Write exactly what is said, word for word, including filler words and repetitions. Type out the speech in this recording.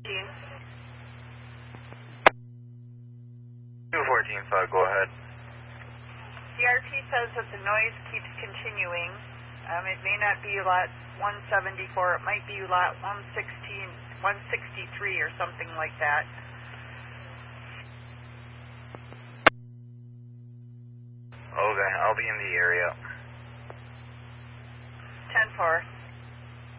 two fourteen five, go ahead. C R T says that the noise keeps continuing. Um, it may not be lot one seventy-four. It might be lot one sixteen, one sixty-three or something like that. Okay, I'll be in the area. ten four.